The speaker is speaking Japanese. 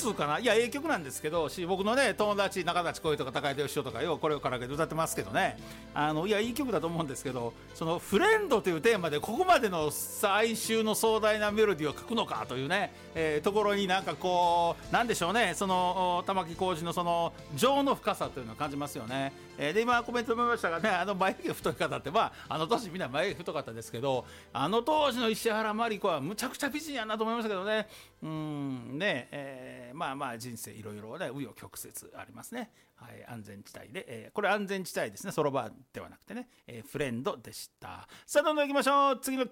通かな。いや、ええ曲なんですけど、僕のね友達中立恋とか高井義雄とかよこれをカラオケで歌ってますけどね、いやいい曲だと思うんですけど、そのフレンドというテーマでここまでの哀愁の壮大なメロディーを書くのかというね、ところになんかこうなんでしょうね、その玉置浩二のその情の深さというのを感じますよね。で今コメント読みましたがね、眉毛太い方ってあの年みんな眉毛太かったですけど、あの当時の石原真理子はむちゃくちゃ美人やなと思いましたけどね。まあまあ人生いろいろね紆余曲折ありますね。はい、安全地帯で、これ安全地帯ですね、そろばんではなくてね、フレンドでした。さあどんどん行きましょう。次の